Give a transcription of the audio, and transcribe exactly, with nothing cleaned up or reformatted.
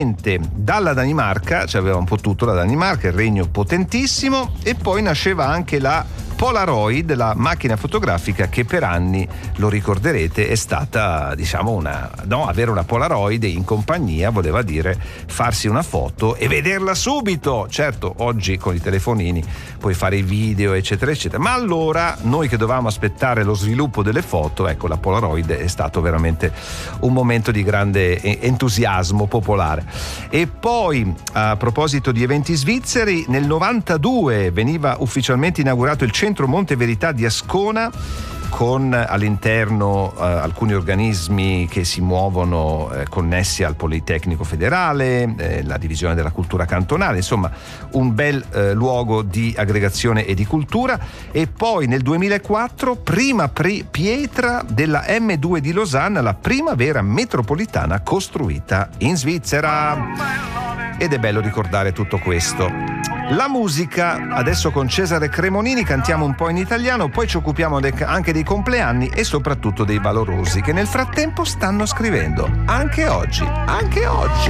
Dalla Danimarca, cioè aveva un po' tutto la Danimarca, il regno potentissimo, e poi nasceva anche la Polaroid, la macchina fotografica che per anni, lo ricorderete, è stata, diciamo, una no, avere una Polaroid in compagnia voleva dire farsi una foto e vederla subito. Certo, oggi con i telefonini puoi fare i video eccetera eccetera, ma allora noi che dovevamo aspettare lo sviluppo delle foto, ecco, la Polaroid è stato veramente un momento di grande entusiasmo popolare. E poi, a proposito di eventi svizzeri, nel novantadue veniva ufficialmente inaugurato il centro Monte Verità di Ascona, con all'interno eh, alcuni organismi che si muovono eh, connessi al Politecnico Federale, eh, la divisione della cultura cantonale, insomma un bel eh, luogo di aggregazione e di cultura. E poi nel duemilaquattro prima pri- pietra della emme due di Losanna, la prima vera metropolitana costruita in Svizzera. Ed è bello ricordare tutto questo. La musica, adesso con Cesare Cremonini cantiamo un po' in italiano, poi ci occupiamo de- anche dei compleanni e soprattutto dei valorosi che nel frattempo stanno scrivendo. Anche oggi, anche oggi.